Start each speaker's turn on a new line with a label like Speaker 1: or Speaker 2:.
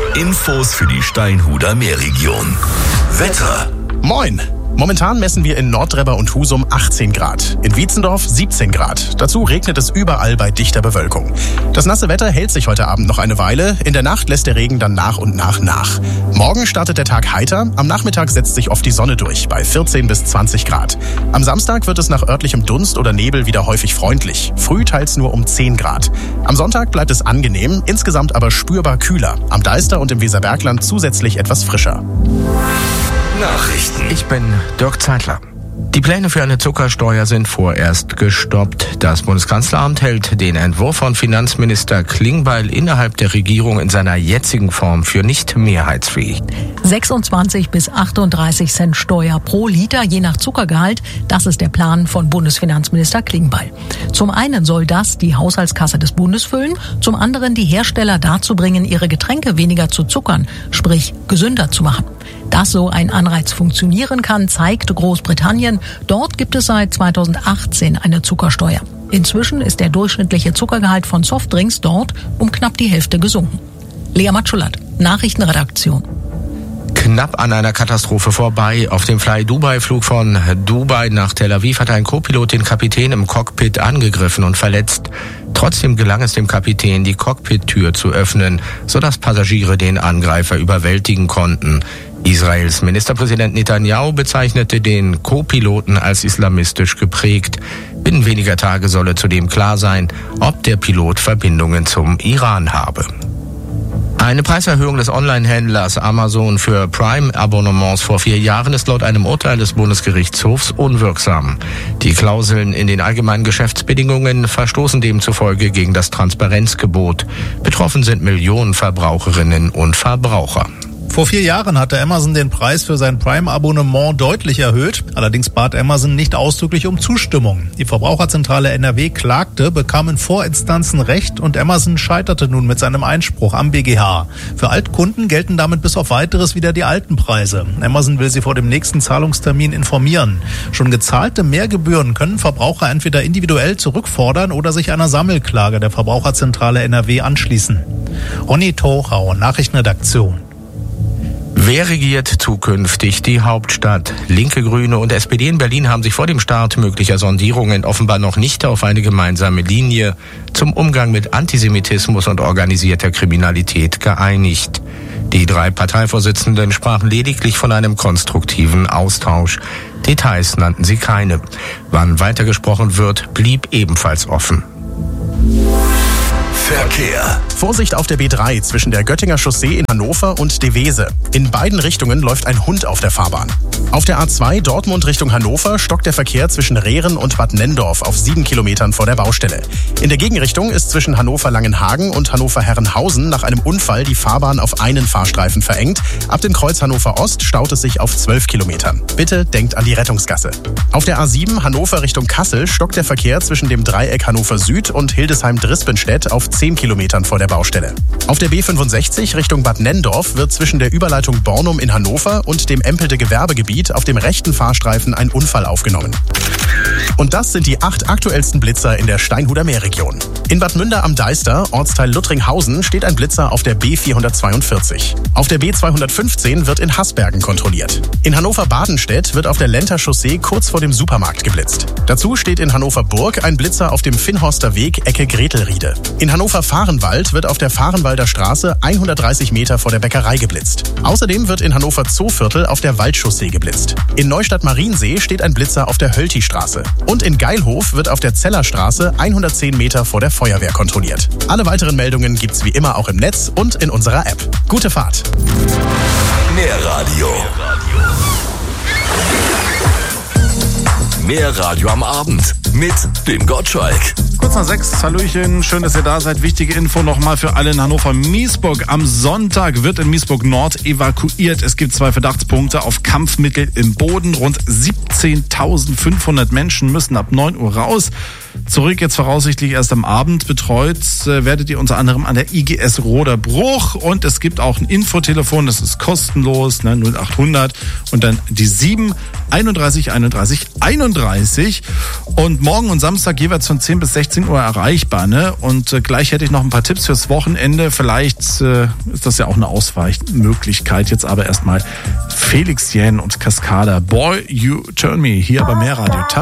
Speaker 1: Infos für die Steinhuder Meerregion. Wetter.
Speaker 2: Moin! Momentan messen wir in Nordrebber und Husum 18 Grad, in Wietzendorf 17 Grad. Dazu regnet es überall bei dichter Bewölkung. Das nasse Wetter hält sich heute Abend noch eine Weile. In der Nacht lässt der Regen dann nach und nach. Morgen startet der Tag heiter. Am Nachmittag setzt sich oft die Sonne durch, bei 14 bis 20 Grad. Am Samstag wird es nach örtlichem Dunst oder Nebel wieder häufig freundlich. Früh teils nur um 10 Grad. Am Sonntag bleibt es angenehm, insgesamt aber spürbar kühler. Am Deister und im Weserbergland zusätzlich etwas frischer.
Speaker 1: Nachrichten.
Speaker 3: Ich bin Dirk Zeitler. Die Pläne für eine Zuckersteuer sind vorerst gestoppt. Das Bundeskanzleramt hält den Entwurf von Finanzminister Klingbeil innerhalb der Regierung in seiner jetzigen Form für nicht mehrheitsfähig.
Speaker 4: 26 bis 38 Cent Steuer pro Liter, je nach Zuckergehalt. Das ist der Plan von Bundesfinanzminister Klingbeil. Zum einen soll das die Haushaltskasse des Bundes füllen, zum anderen die Hersteller dazu bringen, ihre Getränke weniger zu zuckern, sprich gesünder zu machen. Dass so ein Anreiz funktionieren kann, zeigt Großbritannien. Dort gibt es seit 2018 eine Zuckersteuer. Inzwischen ist der durchschnittliche Zuckergehalt von Softdrinks dort um knapp die Hälfte gesunken. Lea Matschulat, Nachrichtenredaktion.
Speaker 3: Knapp an einer Katastrophe vorbei. Auf dem Fly-Dubai-Flug von Dubai nach Tel Aviv hat ein Co-Pilot den Kapitän im Cockpit angegriffen und verletzt. Trotzdem gelang es dem Kapitän, die Cockpit-Tür zu öffnen, sodass Passagiere den Angreifer überwältigen konnten. Israels Ministerpräsident Netanyahu bezeichnete den Co-Piloten als islamistisch geprägt. Binnen weniger Tage solle zudem klar sein, ob der Pilot Verbindungen zum Iran habe. Eine Preiserhöhung des Online-Händlers Amazon für Prime-Abonnements vor 4 Jahren ist laut einem Urteil des Bundesgerichtshofs unwirksam. Die Klauseln in den allgemeinen Geschäftsbedingungen verstoßen demzufolge gegen das Transparenzgebot. Betroffen sind Millionen Verbraucherinnen und Verbraucher.
Speaker 5: Vor 4 Jahren hatte Amazon den Preis für sein Prime-Abonnement deutlich erhöht. Allerdings bat Amazon nicht ausdrücklich um Zustimmung. Die Verbraucherzentrale NRW klagte, bekam in Vorinstanzen Recht und Amazon scheiterte nun mit seinem Einspruch am BGH. Für Altkunden gelten damit bis auf Weiteres wieder die alten Preise. Amazon will sie vor dem nächsten Zahlungstermin informieren. Schon gezahlte Mehrgebühren können Verbraucher entweder individuell zurückfordern oder sich einer Sammelklage der Verbraucherzentrale NRW anschließen. Ronny Tochau, Nachrichtenredaktion.
Speaker 3: Wer regiert zukünftig die Hauptstadt? Linke, Grüne und SPD in Berlin haben sich vor dem Start möglicher Sondierungen offenbar noch nicht auf eine gemeinsame Linie zum Umgang mit Antisemitismus und organisierter Kriminalität geeinigt. Die 3 Parteivorsitzenden sprachen lediglich von einem konstruktiven Austausch. Details nannten sie keine. Wann weitergesprochen wird, blieb ebenfalls offen.
Speaker 1: Verkehr.
Speaker 2: Vorsicht auf der B3 zwischen der Göttinger Chaussee in Hannover und Devese. In beiden Richtungen läuft ein Hund auf der Fahrbahn. Auf der A2 Dortmund Richtung Hannover stockt der Verkehr zwischen Rehren und Bad Nenndorf auf 7 Kilometern vor der Baustelle. In der Gegenrichtung ist zwischen Hannover-Langenhagen und Hannover-Herrenhausen nach einem Unfall die Fahrbahn auf einen Fahrstreifen verengt. Ab dem Kreuz Hannover Ost staut es sich auf 12 Kilometern. Bitte denkt an die Rettungsgasse. Auf der A7 Hannover Richtung Kassel stockt der Verkehr zwischen dem Dreieck Hannover Süd und Hildesheim-Drispenstedt auf 10 Kilometern vor der Baustelle. Auf der B65 Richtung Bad Nenndorf wird zwischen der Überleitung Bornum in Hannover und dem Empelde Gewerbegebiet auf dem rechten Fahrstreifen ein Unfall aufgenommen. Und das sind die 8 aktuellsten Blitzer in der Steinhuder Meerregion. In Bad Münder am Deister, Ortsteil Luttringhausen, steht ein Blitzer auf der B442. Auf der B215 wird in Hasbergen kontrolliert. In Hannover-Badenstedt wird auf der Lenter Chaussee kurz vor dem Supermarkt geblitzt. Dazu steht in Hannover-Burg ein Blitzer auf dem Finnhorster Weg Ecke Gretelriede. In Hannover-Fahrenwald wird auf der Fahrenwalder Straße 130 Meter vor der Bäckerei geblitzt. Außerdem wird in Hannover-Zooviertel auf der Waldchaussee geblitzt. In Neustadt-Mariensee steht ein Blitzer auf der Hölti-Straße. Und in Geilhof wird auf der Zellerstraße 110 Meter vor der Feuerwehr kontrolliert. Alle weiteren Meldungen gibt's wie immer auch im Netz und in unserer App. Gute Fahrt!
Speaker 1: Mehr Radio. Mehr Radio am Abend mit dem Gottschalk.
Speaker 6: Kurz nach 6, Hallöchen, schön, dass ihr da seid. Wichtige Info nochmal für alle in Hannover-Miesburg. Am Sonntag wird in Miesburg-Nord evakuiert. Es gibt 2 Verdachtspunkte auf Kampfmittel im Boden. Rund 17.500 Menschen müssen ab 9 Uhr raus. Zurück jetzt voraussichtlich erst am Abend. Betreut werdet ihr unter anderem an der IGS Roderbruch und es gibt auch ein Infotelefon, das ist kostenlos, 0800 und dann die 7 31 31 31 und morgen und Samstag jeweils von 10 bis 16 Uhr erreichbar. Und gleich hätte ich noch ein paar Tipps fürs Wochenende. Vielleicht ist das ja auch eine Ausweichmöglichkeit. Jetzt aber erstmal Felix Jähn und Cascada. Boy, You Turn Me hier bei Mehr Radio.